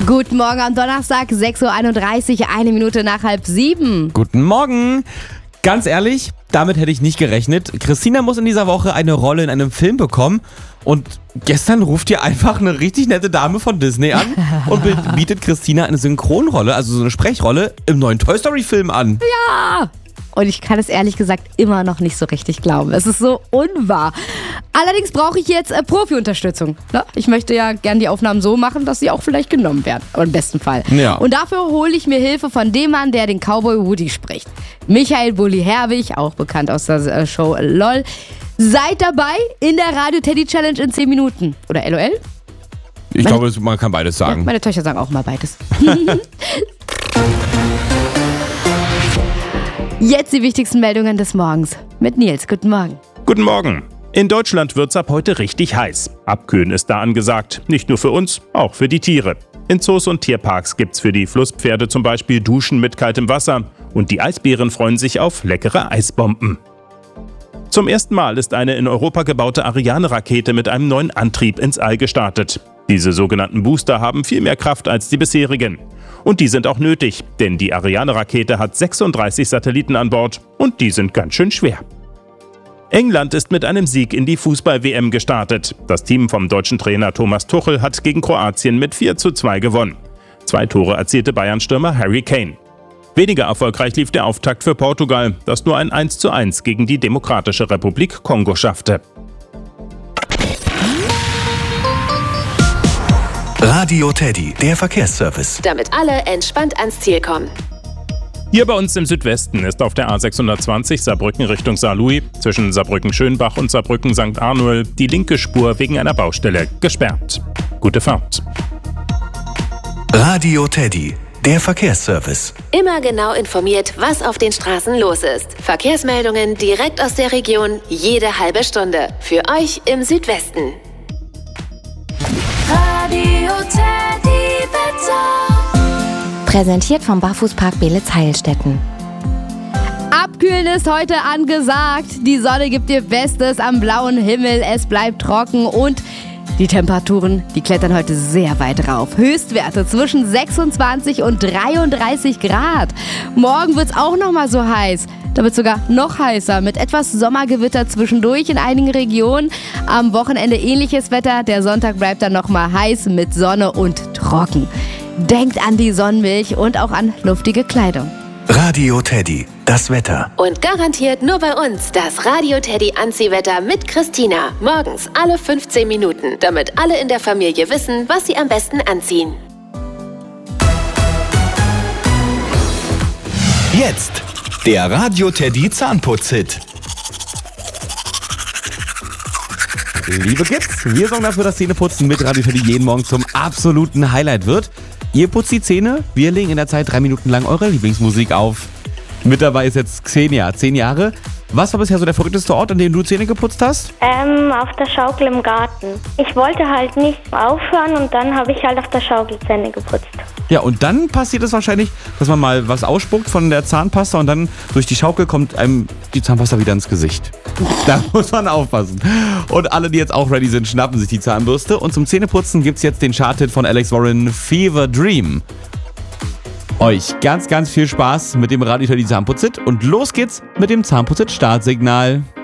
Guten Morgen am Donnerstag, 6.31 Uhr, 1 Minute nach 6:30. Guten Morgen. Ganz ehrlich, damit hätte ich nicht gerechnet. Christina muss in dieser Woche eine Rolle in einem Film bekommen und gestern ruft ihr einfach eine richtig nette Dame von Disney an und bietet Christina eine Synchronrolle, also so eine Sprechrolle im neuen Toy Story Film an. Ja! Und ich kann es ehrlich gesagt immer noch nicht so richtig glauben. Es ist so unwahr. Allerdings brauche ich jetzt Profi-Unterstützung. Ne? Ich möchte ja gern die Aufnahmen so machen, dass sie auch vielleicht genommen werden. Im besten Fall. Ja. Und dafür hole ich mir Hilfe von dem Mann, der den Cowboy Woody spricht. Michael Bulli-Herwig, auch bekannt aus der Show LOL. Seid dabei in der Radio-Teddy-Challenge in 10 Minuten. Oder LOL? Ich glaube, man kann beides sagen. Ja, meine Töchter sagen auch mal beides. Jetzt die wichtigsten Meldungen des Morgens mit Nils. Guten Morgen. Guten Morgen. In Deutschland wird's ab heute richtig heiß. Abkühlen ist da angesagt. Nicht nur für uns, auch für die Tiere. In Zoos und Tierparks gibt's für die Flusspferde zum Beispiel Duschen mit kaltem Wasser. Und die Eisbären freuen sich auf leckere Eisbomben. Zum ersten Mal ist eine in Europa gebaute Ariane-Rakete mit einem neuen Antrieb ins All gestartet. Diese sogenannten Booster haben viel mehr Kraft als die bisherigen. Und die sind auch nötig, denn die Ariane-Rakete hat 36 Satelliten an Bord und die sind ganz schön schwer. England ist mit einem Sieg in die Fußball-WM gestartet. Das Team vom deutschen Trainer Thomas Tuchel hat gegen Kroatien mit 4:2 gewonnen. 2 Tore erzielte Bayern-Stürmer Harry Kane. Weniger erfolgreich lief der Auftakt für Portugal, das nur ein 1:1 gegen die Demokratische Republik Kongo schaffte. Radio Teddy, der Verkehrsservice. Damit alle entspannt ans Ziel kommen. Hier bei uns im Südwesten ist auf der A620 Saarbrücken Richtung Saarlouis zwischen Saarbrücken-Schönbach und Saarbrücken-St. Arnold die linke Spur wegen einer Baustelle gesperrt. Gute Fahrt. Radio Teddy, der Verkehrsservice. Immer genau informiert, was auf den Straßen los ist. Verkehrsmeldungen direkt aus der Region, jede halbe Stunde. Für euch im Südwesten. Radio Teddy Wetter. Präsentiert vom Barfußpark Beelitz-Heilstätten. Abkühlen ist heute angesagt. Die Sonne gibt ihr Bestes am blauen Himmel. Es bleibt trocken und die Temperaturen, die klettern heute sehr weit rauf. Höchstwerte zwischen 26 und 33 Grad. Morgen wird es auch noch mal so heiß. Da wird es sogar noch heißer mit etwas Sommergewitter zwischendurch in einigen Regionen. Am Wochenende ähnliches Wetter. Der Sonntag bleibt dann noch mal heiß mit Sonne und trocken. Denkt an die Sonnenmilch und auch an luftige Kleidung. Radio Teddy, das Wetter. Und garantiert nur bei uns das Radio Teddy Anziehwetter mit Christina. Morgens alle 15 Minuten, damit alle in der Familie wissen, was sie am besten anziehen. Jetzt der Radio Teddy Zahnputz-Hit. Liebe Kids, wir sorgen dafür, dass Zähneputzen mit Radio Teddy jeden Morgen zum absoluten Highlight wird. Ihr putzt die Zähne, wir legen in der Zeit 3 Minuten lang eure Lieblingsmusik auf. Mit dabei ist jetzt Xenia, 10 Jahre. Was war bisher so der verrückteste Ort, an dem du Zähne geputzt hast? Auf der Schaukel im Garten. Ich wollte halt nicht aufhören und dann habe ich halt auf der Schaukel Zähne geputzt. Ja, und dann passiert es wahrscheinlich, dass man mal was ausspuckt von der Zahnpasta und dann durch die Schaukel kommt einem die Zahnpasta wieder ins Gesicht. Da muss man aufpassen. Und alle, die jetzt auch ready sind, schnappen sich die Zahnbürste. Und zum Zähneputzen gibt's jetzt den Charthit von Alex Warren, Fever Dream. Euch ganz, ganz viel Spaß mit dem Radio Teddy Zahnputz-Hit und los geht's mit dem Zahnputz-Hit Startsignal.